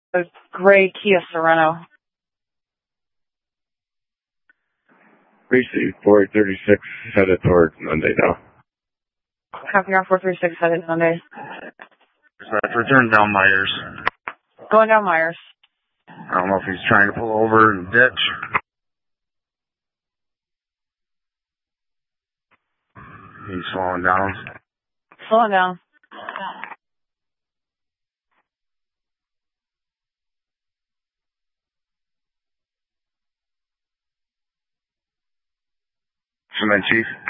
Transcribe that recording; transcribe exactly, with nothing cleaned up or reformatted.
A gray Kia Sorento. Receive four thirty-six, headed toward Monday now. Copy on four thirty-six, headed Monday. Dispatch, return down Myers. Going down Myers. I don't know if he's trying to pull over and ditch. He's slowing down. Slowing down. Cement Chief.